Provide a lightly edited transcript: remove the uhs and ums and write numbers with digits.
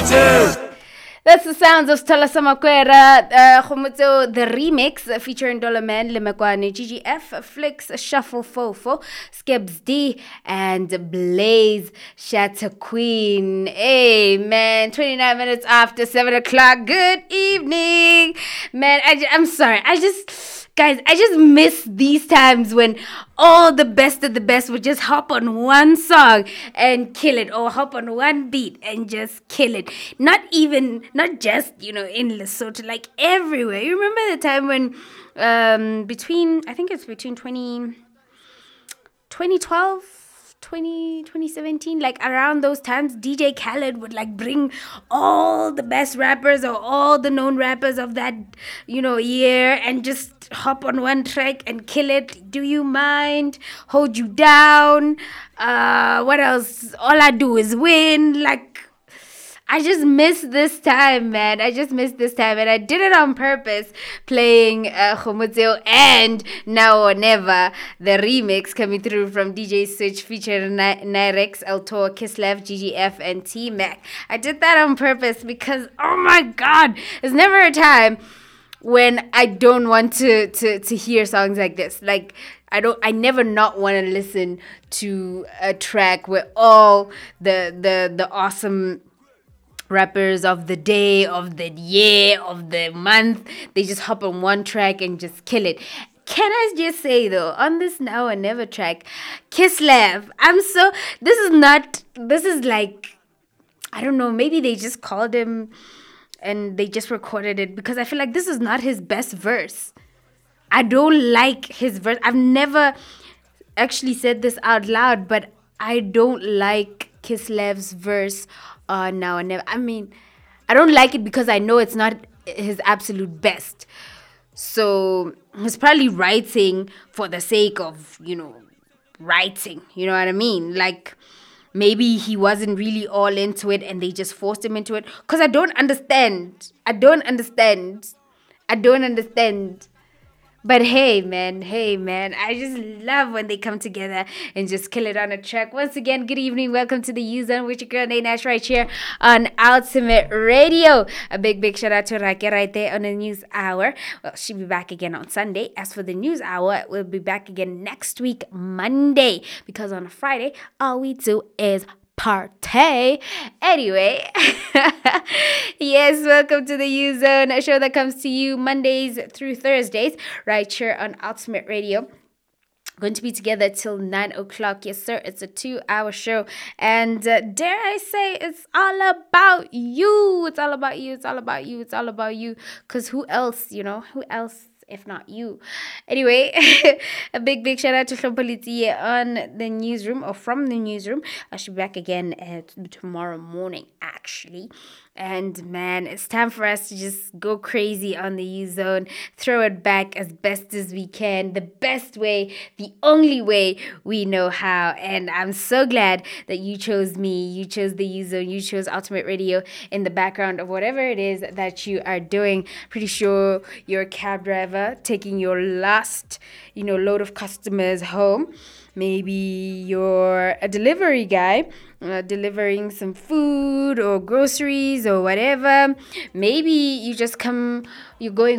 That's the sounds of Stella Samakwera, Khomotso, the remix featuring Dolaman, Lemekwane, GGF, Flix, Shuffle Fofo, Skebs D, and Blaze Shatter Queen. Hey, man, 29 minutes after 7 o'clock. Good evening. Man, I'm sorry. Guys, I just miss these times when all the best of the best would just hop on one song and kill it, or hop on one beat and just kill it. Not just, in Lesotho, like everywhere. You remember the time when, I think it's between 2012, 2017, like around those times, DJ Khaled would like bring all the best rappers or all the known rappers of that, year, and just hop on one track and kill it. Do You Mind? Hold You Down. What else? All I Do Is Win. Like, I just miss this time, man. I just miss this time. And I did it on purpose, playing Khomotso and Now or Never, the remix coming through from DJ Switch featuring Nyrex, Altor, Kislev, GGF, and T-Mac. I did that on purpose because, oh my God, there's never a time when I don't want to hear songs like this. Like, I never not want to listen to a track where all the awesome rappers of the day, of the year, of the month, they just hop on one track and just kill it. Can I just say though, on this Now or Never track, Kislev, this is like, I don't know, maybe they just called him and they just recorded it, because I feel like this is not his best verse. I don't like his verse. I've never actually said this out loud, but I don't like Kislev's verse Now or Never. I mean, I don't like it because I know it's not his absolute best. So he's probably writing for the sake of, writing. You know what I mean? Like, maybe he wasn't really all into it and they just forced him into it. Because I don't understand. But hey man, I just love when they come together and just kill it on a track. Once again, good evening, welcome to the U-Zone with your girl Nate Nash right here on Ultimate Radio. A big shout out to Rake right there on the News Hour. Well, she'll be back again on Sunday. As for the News Hour, we'll be back again next week, Monday, because on a Friday, all we do is party. Anyway, yes, welcome to the U-Zone, a show that comes to you Mondays through Thursdays right here on Ultimate Radio. Going to be together till 9 o'clock. Yes, sir. It's a 2-hour show. And dare I say, it's all about you. It's all about you. Because who else, if not you? Anyway, a big shout out to Shompoliti on the newsroom, or from the newsroom. I should be back again tomorrow morning, actually. And man, it's time for us to just go crazy on the U-Zone, throw it back as best as we can, the best way, the only way we know how. And I'm so glad that you chose me, you chose the U-Zone, you chose Ultimate Radio in the background of whatever it is that you are doing. Pretty sure you're a cab driver taking your last, load of customers home. Maybe you're a delivery guy, delivering some food or groceries or whatever. Maybe you're going